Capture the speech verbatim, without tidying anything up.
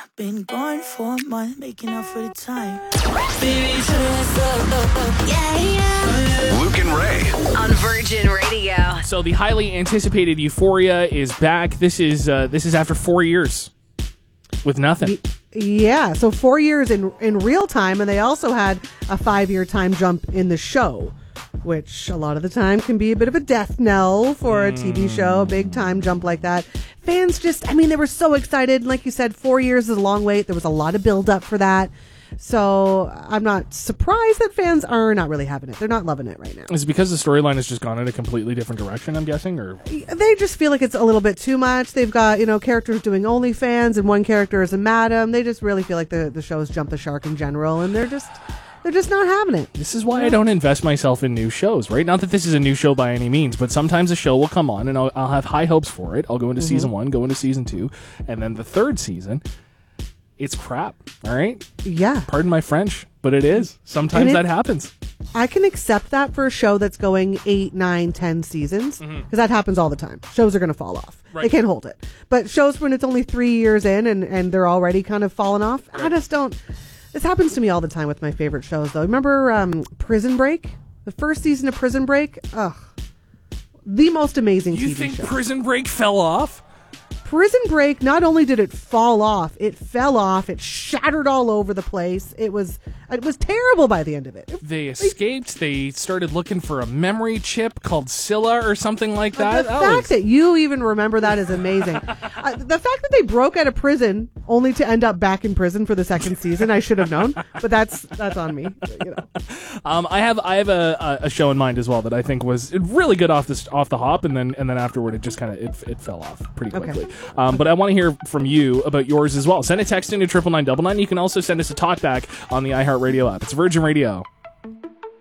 I've been gone for a month, making up for the time. Luke and Ray on Virgin Radio. So the highly anticipated Euphoria is back. This is uh, this is after four years with nothing. Yeah, so four years in in real time, and they also had a five-year time jump in the show, which a lot of the time can be a bit of a death knell for a T V show, a big time jump like that. Fans just, I mean, they were so excited. Like you said, four years is a long wait. There was a lot of build up for that. So I'm not surprised that fans are not really having it. They're not loving it right now. Is it because the storyline has just gone in a completely different direction, I'm guessing? Or they just feel like it's a little bit too much. They've got, you know, characters doing OnlyFans, and one character is a madam. They just really feel like the, the show's jumped the shark in general, and they're just... They're just not having it. This is why I don't invest myself in new shows, right? Not that this is a new show by any means, but sometimes a show will come on and I'll, I'll have high hopes for it. I'll go into mm-hmm. season one, go into season two, and then the third season, it's crap, all right? Yeah. Pardon my French, but it is. Sometimes it, that happens. I can accept that for a show that's going eight, nine, ten seasons, because mm-hmm. that happens all the time. Shows are going to fall off. Right. They can't hold it. But shows when it's only three years in and, and they're already kind of falling off, right. I just don't... This happens to me all the time with my favorite shows, though. Remember um, Prison Break? The first season of Prison Break? Ugh. The most amazing you T V think show. Prison Break fell off? Prison Break, not only did it fall off, it fell off, it shattered all over the place. It was it was terrible by the end of it. They escaped. They started looking for a memory chip called Scylla or something like that. The that fact was... that you even remember that is amazing. uh, the fact that they broke out of prison only to end up back in prison for the second season, I should have known. But that's that's on me. You know. Um, I have I have a, a show in mind as well that I think was really good off the off the hop, and then and then afterward it just kind of it, it fell off pretty quickly. Okay. Um, but I want to hear from you about yours as well. Send a text into triple nine double nine. You can also send us a talkback on the iHeartRadio app. It's Virgin Radio.